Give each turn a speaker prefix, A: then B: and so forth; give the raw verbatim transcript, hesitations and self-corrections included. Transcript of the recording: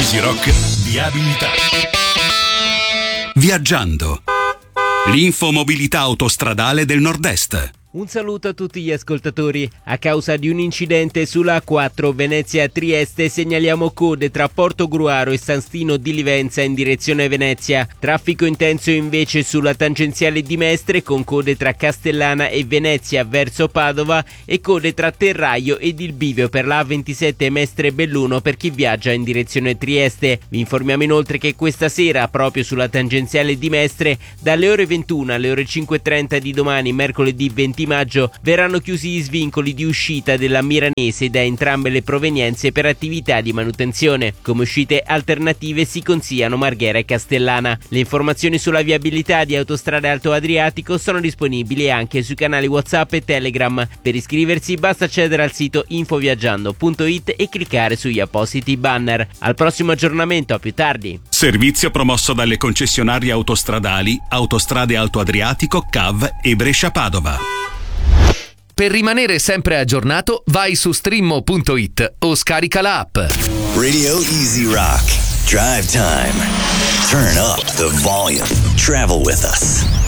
A: Easy Rock Viabilità. Viaggiando. L'infomobilità autostradale del Nord-Est.
B: Un saluto a tutti gli ascoltatori. A causa di un incidente sulla A quattro Venezia-Trieste segnaliamo code tra Porto Gruaro e San Stino di Livenza in direzione Venezia. Traffico intenso invece sulla tangenziale di Mestre con code tra Castellana e Venezia verso Padova e code tra Terraio ed il bivio per la A ventisette Mestre-Belluno per chi viaggia in direzione Trieste. Vi informiamo inoltre che questa sera, proprio sulla tangenziale di Mestre, dalle ore ventuno alle ore cinque e trenta di domani, mercoledì venti maggio, verranno chiusi gli svincoli di uscita della Miranese da entrambe le provenienze per attività di manutenzione. Come uscite alternative si consigliano Marghera e Castellana. Le informazioni sulla viabilità di Autostrade Alto Adriatico sono disponibili anche sui canali WhatsApp e Telegram. Per iscriversi basta accedere al sito infoviaggiando punto it e cliccare sugli appositi banner. Al prossimo aggiornamento, a più tardi.
A: Servizio promosso dalle concessionarie autostradali Autostrade Alto Adriatico, C A V e Brescia Padova.
C: Per rimanere sempre aggiornato, vai su streammo punto it o scarica l'app.
D: Radio Easy Rock. Drive time. Turn up the volume. Travel with us.